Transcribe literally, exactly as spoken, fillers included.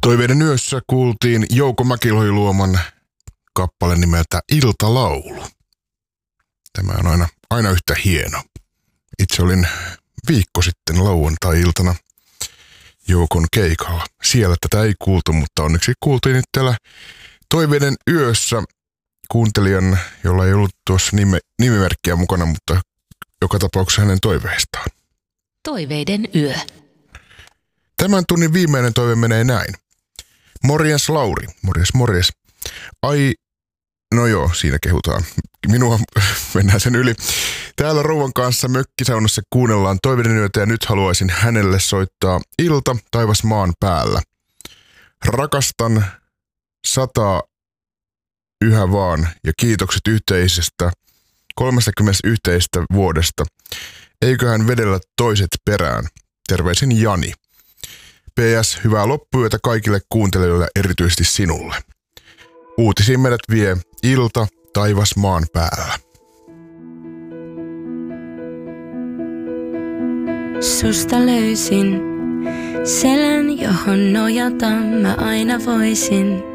Toiveiden yössä kuultiin Jouko Mäkilohi-Luoman kappale nimeltä Iltalaulu. Tämä on aina, aina yhtä hieno. Itse olin viikko sitten lauantai-iltana Joukon keikalla. Siellä tätä ei kuultu, mutta onneksi kuultiin nyt täällä Toiveiden yössä kuuntelijan, jolla ei ollut tuossa nime, nimimerkkiä mukana, mutta joka tapauksessa hänen toiveestaan. Toiveiden yö. Tämän tunnin viimeinen toive menee näin. Morjens Lauri. Morjes, morjes. Ai, no joo, siinä kehutaan. Minua mennään sen yli. Täällä rouvan kanssa mökkisaunassa kuunnellaan Toiveiden yötä ja nyt haluaisin hänelle soittaa Ilta taivas maan päällä. Rakastan sataa yhä vaan ja kiitokset yhteisestä kolmestakymmenestä yhteisestä vuodesta. Eiköhän vedellä toiset perään. Terveisin Jani. P S. Hyvää loppuyötä kaikille kuuntelijoille, erityisesti sinulle. Uutisiin meidät vie Ilta taivas maan päällä. Susta löysin selän, johon nojata mä aina voisin.